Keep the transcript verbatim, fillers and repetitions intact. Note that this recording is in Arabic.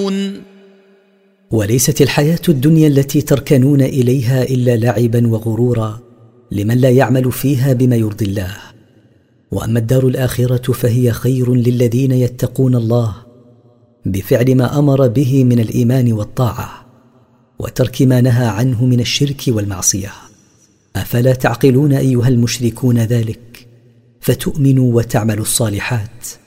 تعملون وليست الحياة الدنيا التي تركنون إليها إلا لعبا وغرورا لمن لا يعمل فيها بما يرضي الله، وأما الدار الآخرة فهي خير للذين يتقون الله بفعل ما أمر به من الإيمان والطاعة وترك ما نهى عنه من الشرك والمعصية. أفلا تعقلون أيها المشركون ذلك فتؤمنوا وتعملوا الصالحات؟